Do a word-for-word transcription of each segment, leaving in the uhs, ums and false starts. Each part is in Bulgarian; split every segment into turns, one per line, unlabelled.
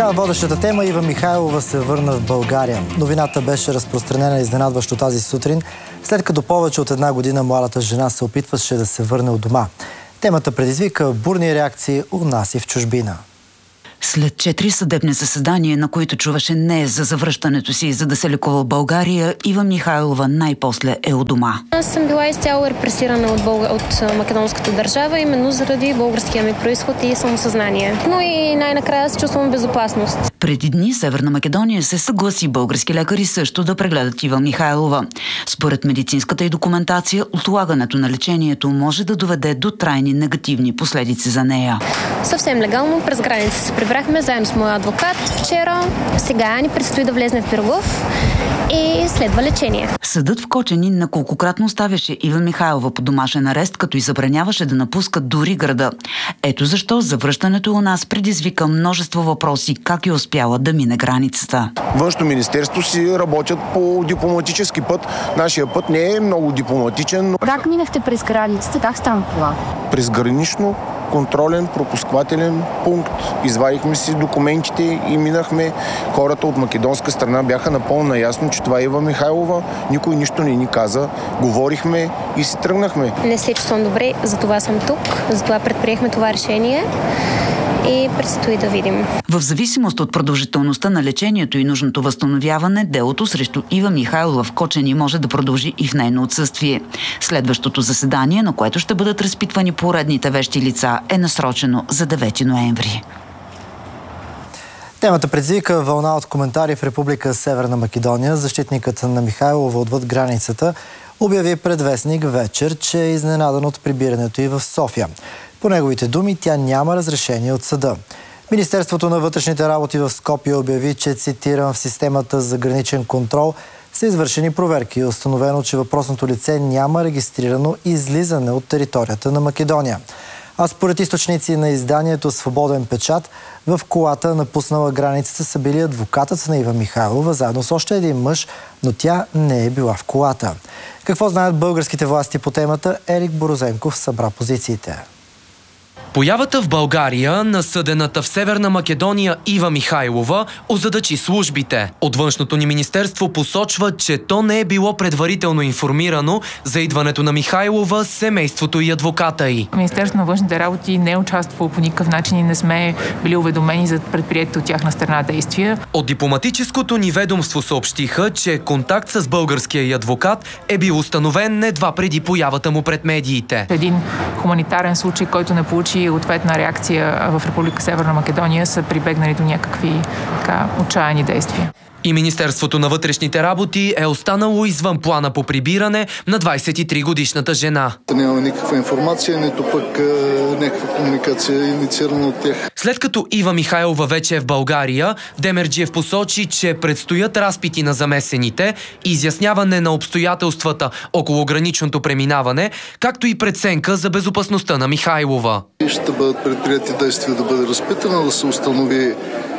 Така, водещата тема: Ива Михайлова се върна в България. Новината беше разпространена изненадващо тази сутрин, след като повече от една година младата жена се опитваше да се върне от дома. Темата предизвика бурни реакции у нас и в чужбина.
След четири съдебни заседания, на които чуваше не за завръщането си, за да се лекува в България, Ива Михайлова най-после е у дома.
Аз съм била изцяло репресирана от, Бълг... от македонската държава, именно заради българския ми произход и самосъзнание. Но и най-накрая се чувствам безопасност.
Преди дни Северна Македония се съгласи български лекари също да прегледат Ива Михайлова. Според медицинската и документация, отлагането на лечението може да доведе до трайни негативни последици за нея.
Съвсем легално през граница се прибрахме заедно с моя адвокат вчера. Сега ни предстои да влезне в Пирогов и следва лечение.
Съдът в Кочани неколкократно ставяше Ива Михайлова по домашен арест, като и забраняваше да напускат дори града. Ето защо завръщането у нас предизвика множество въпроси как е успяла да мине границата.
Външно министерство си работят по дипломатически път. Нашия път не е много дипломатичен. Но...
Как минахте през границата? Как стана това?
През гранично контролен пропусквателен пункт. Извадихме си документите и минахме. Хората от македонска страна бяха напълно наясно, че това е Ива Михайлова. Никой нищо не ни каза. Говорихме и си тръгнахме.
Не се чувствам добре, затова съм тук. Затова предприехме това решение. И предстои да видим.
В зависимост от продължителността на лечението и нужното възстановяване, делото срещу Ива Михайлова в Кочани може да продължи и в нейно отсъствие. Следващото заседание, на което ще бъдат разпитвани поредните вещи лица, е насрочено за девети ноември.
Темата предизвика вълна от коментари в Република Северна Македония. Защитникът на Михайлова отвъд границата обяви пред вестник Вечер, че е изненадан от прибирането й в София. По неговите думи, тя няма разрешение от съда. Министерството на вътрешните работи в Скопие обяви, че, цитирам, в системата за граничен контрол са извършени проверки и е установено, че въпросното лице няма регистрирано излизане от територията на Македония. А според източници на изданието Свободен печат, в колата, напуснала границата, са били адвокатът на Ива Михайлова заедно с още един мъж, но тя не е била в колата. Какво знаят българските власти по темата? Ерик Борозенков събра позициите.
Появата в България на съдената в Северна Македония Ива Михайлова озадачи службите. От външното ни министерство посочва, че то не е било предварително информирано за идването на Михайлова, семейството и адвоката й.
Министерството на външните работи не е участвало по никакъв начин и не сме били уведомени за предприетите от тяхна страна действия.
От дипломатическото ни ведомство съобщиха, че контакт с българския й адвокат е бил установен едва преди появата му пред медиите.
Един хуманитарен случай, който не получи ответна реакция в Република Северна Македония, са прибегнали до някакви така отчаяни действия.
И Министерството на вътрешните работи е останало извън плана по прибиране на двадесет и три годишната жена.
Няма никаква информация, нито пък а, някаква комуникация инициирана от тях.
След като Ива Михайлова вече е в България, Демерджиев посочи, че предстоят разпити на замесените, изясняване на обстоятелствата около граничното преминаване, както и преценка за безопасността на Михайлова.
Ще бъдат предприяти действия да бъде разпитана, да се установи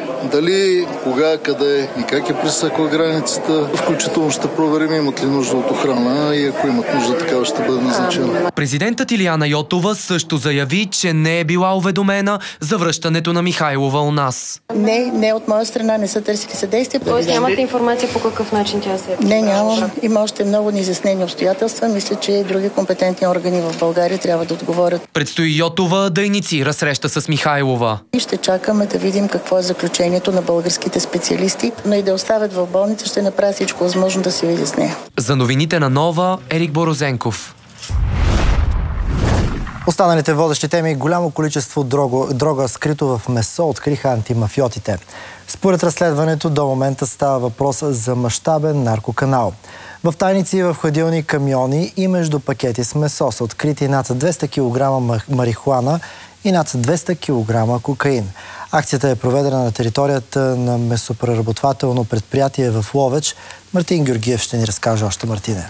дали, кога, къде и как е пресекла границата. Включително ще проверим имат ли нужда от охрана и ако имат нужда, такава ще бъде назначена.
Президентът Илияна Йотова също заяви, че не е била уведомена за връщането на Михайлова у нас.
Не, не от моя страна не са търсили съдействие.
Тоест нямате информация по какъв начин тя се е?
Не, нямам. Има още много неизяснени обстоятелства. Мисля, че и други компетентни органи в България трябва да отговорят.
Предстои Йотова да инициира среща с Михайлова.
И ще чакаме да видим какво е заключението на българските специалисти, но и да оставят в болница, ще направя всичко възможно да се види с нея.
За новините на Нова, Ерик Борозенков.
Останалите водещи теми: голямо количество дрога, дрога скрито в месо откриха антимафиотите. Според разследването до момента става въпрос за мащабен наркоканал. В тайници, в хладилни камиони и между пакети с месо са открити над двеста килограма марихуана и над двеста килограма кокаин. Акцията е проведена на територията на месопреработвателно предприятие в Ловеч. Мартин Георгиев ще ни разкаже още. Мартине.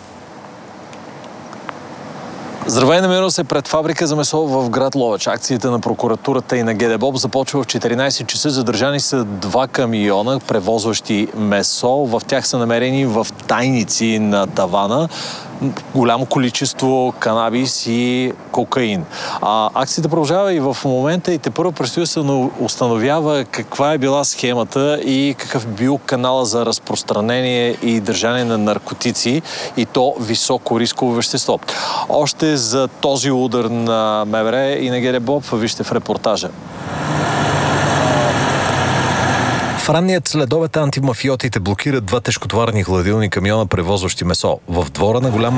Здравей, намирам се пред фабрика за месо в град Ловеч. Акцията на прокуратурата и на ГДБОП започва в четиринадесет часа. Задържани са два камиона, превозващи месо. В тях са намерени в тайници на тавана голямо количество канабис и кокаин. А, акцията продължава и в момента и тепърва предстои да се установява каква е била схемата и какъв бил канала за разпространение и държане на наркотици и то високо рисково вещество. Още за този удар на МВР и на ГДБОП вижте в репортажа.
В ранният следобед антимафиотите блокират два тежкотоварни хладилни камиона, превозващи месо. В двора на голям